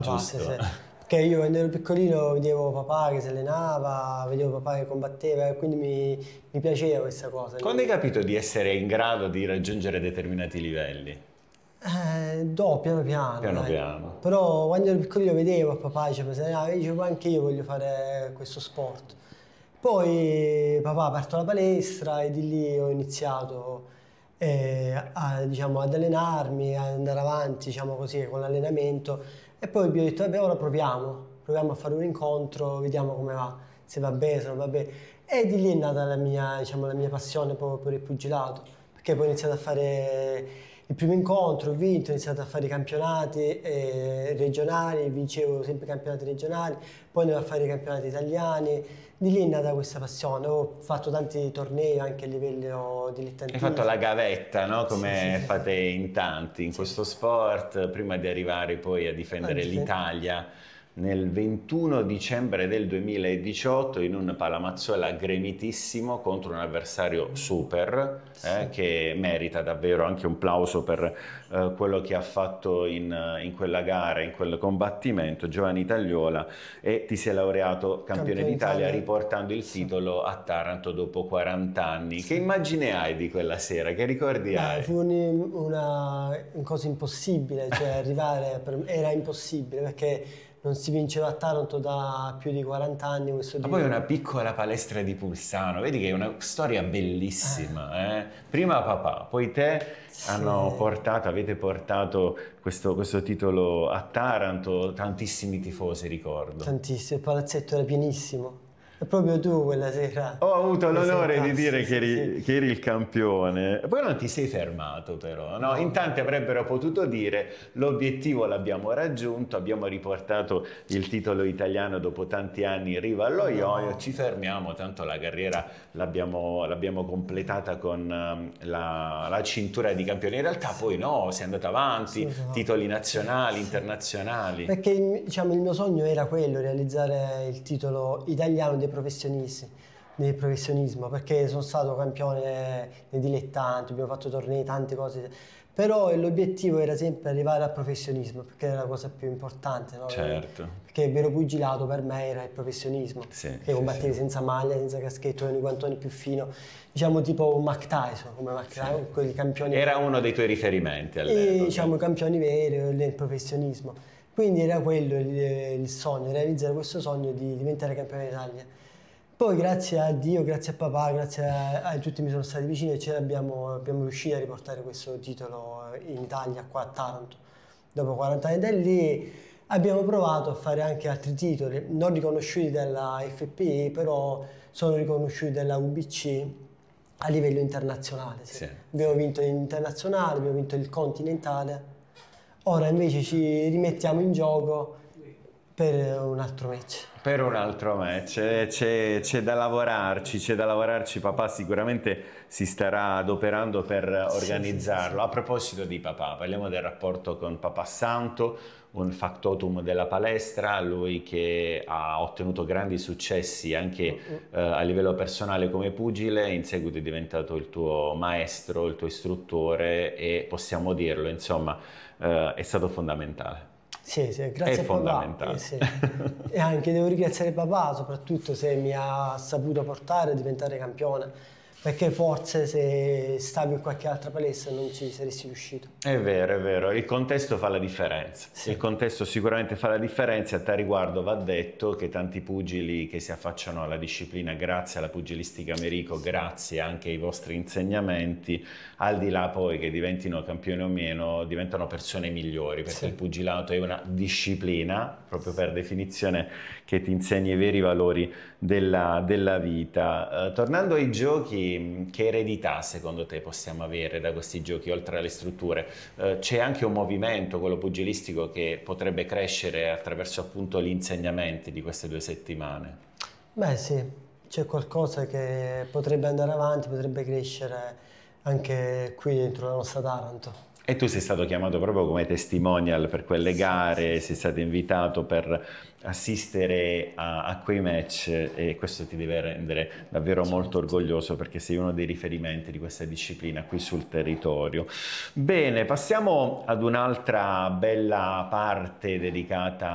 Giusto. Sì. Perché io quando ero piccolino vedevo papà che si allenava, vedevo papà che combatteva e quindi mi piaceva questa cosa. Quando hai capito di essere in grado di raggiungere determinati livelli? Piano piano, Piano dai. piano. Però quando ero piccolino vedevo papà diceva, se ne andava, e dicevo anche io voglio fare questo sport. Poi papà ha aperto la palestra e di lì ho iniziato diciamo, ad allenarmi, ad andare avanti diciamo così, con l'allenamento e poi vi ho detto, vabbè, ora proviamo a fare un incontro, vediamo come va, se va bene, se non va bene. E di lì è nata diciamo, la mia passione proprio per il pugilato, perché poi ho iniziato a fare il primo incontro, ho vinto, ho iniziato a fare i campionati regionali, vincevo sempre i campionati regionali, poi andavo a fare i campionati italiani, di lì è nata questa passione, ho fatto tanti tornei anche a livello Hai dilettantistico. fatto la gavetta, no? Come Sì. fate in tanti in questo sport, prima di arrivare poi a difendere Anzi, l'Italia nel 21 dicembre del 2018 in un Palamazzola gremitissimo contro un avversario super che merita davvero anche un plauso per quello che ha fatto in quella gara, in quel combattimento, Giovanni Tagliola, e ti sei laureato campione d'Italia riportando il titolo a Taranto dopo 40 anni. Sì. Che immagine hai di quella sera? Che ricordi hai? Fu una cosa impossibile, cioè arrivare era impossibile perché non si vinceva a Taranto da più di 40 anni questo Ma titolo. poi una piccola palestra di Pulsano, vedi che è una storia bellissima, eh? Prima papà, poi te avete portato questo titolo a Taranto, tantissimi tifosi ricordo. Tantissimo, il palazzetto era pienissimo. E proprio tu quella sera. Ho avuto l'onore di dire sì. che eri il campione. Poi non ti sei fermato però, no? In tanti avrebbero potuto dire l'obiettivo l'abbiamo raggiunto, abbiamo riportato il titolo italiano dopo tanti anni in riva allo Ioio, ci fermiamo, tanto la carriera l'abbiamo completata con la cintura di campione. In realtà poi no, sei andato avanti, titoli nazionali, internazionali. Perché diciamo, il mio sogno era quello, realizzare il titolo italiano dei professionisti, del professionismo, perché sono stato campione nei dilettanti, abbiamo fatto tornei, tante cose, però l'obiettivo era sempre arrivare al professionismo, perché era la cosa più importante, no? Certo. Perché il vero pugilato per me era il professionismo, che combattevi senza maglia, senza caschetto, con i guantoni più fino, diciamo tipo un Mike Tyson, come Mike Tyson, quei campioni. Era uno dei tuoi riferimenti all'epoca. Diciamo i campioni veri del professionismo. Quindi era quello il sogno, realizzare questo sogno di diventare campione d'Italia. Poi grazie a Dio, grazie a papà, grazie a tutti mi sono stati vicini e abbiamo riuscito a riportare questo titolo in Italia, qua a Taranto. Dopo 40 anni da lì abbiamo provato a fare anche altri titoli, non riconosciuti dalla FPI, però sono riconosciuti dalla UBC a livello internazionale. Sì. Abbiamo vinto l'internazionale, abbiamo vinto il continentale, ora invece ci rimettiamo in gioco per un altro match. Per un altro match, c'è da lavorarci, papà sicuramente si starà adoperando per organizzarlo. Sì. A proposito di papà, parliamo del rapporto con Papà Santo, un factotum della palestra, lui che ha ottenuto grandi successi anche a livello personale come pugile, in seguito è diventato il tuo maestro, il tuo istruttore e possiamo dirlo, insomma, è stato fondamentale. Sì, grazie a papà. E anche devo ringraziare papà, soprattutto se mi ha saputo portare a diventare campione, perché forse se stavi in qualche altra palestra non ci saresti riuscito. È vero, il contesto fa la differenza. Sì. Il contesto sicuramente fa la differenza. A tal riguardo va detto che tanti pugili che si affacciano alla disciplina grazie alla pugilistica Merico, grazie anche ai vostri insegnamenti, al di là poi che diventino campioni o meno, diventano persone migliori, perché il pugilato è una disciplina, proprio per definizione, che ti insegna i veri valori della vita. Tornando ai giochi, che eredità secondo te possiamo avere da questi giochi, oltre alle strutture? C'è anche un movimento, quello pugilistico, che potrebbe crescere attraverso appunto gli insegnamenti di queste 2 settimane? Beh sì, c'è qualcosa che potrebbe andare avanti, potrebbe crescere anche qui dentro la nostra Taranto. E tu sei stato chiamato proprio come testimonial per quelle gare, sei stato invitato per assistere a quei match e questo ti deve rendere davvero molto orgoglioso perché sei uno dei riferimenti di questa disciplina qui sul territorio. Bene, passiamo ad un'altra bella parte dedicata